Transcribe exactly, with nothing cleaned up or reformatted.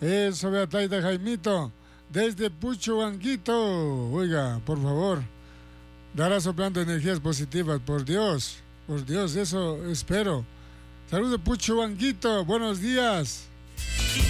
Eso, vea, Taita Jaimito, desde Puchuanguito. Oiga, por favor, dará soplando energías positivas, por Dios, por Dios, eso espero. Saludos de Puchuanguito, buenos días.